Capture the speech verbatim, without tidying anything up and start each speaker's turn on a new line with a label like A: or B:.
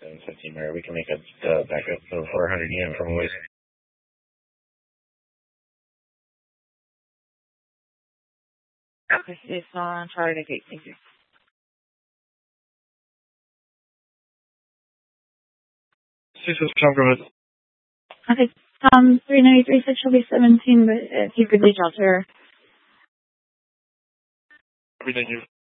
A: seven fifteen, Mary. We can make a uh, backup of four hundred yen from Waze.
B: Okay, it's on Charlie Gate. Thank you.
A: Six is Tom, go ahead.
B: Okay, um, three ninety-three, six will be seventeen, but if you could reach out to her.
A: Everything you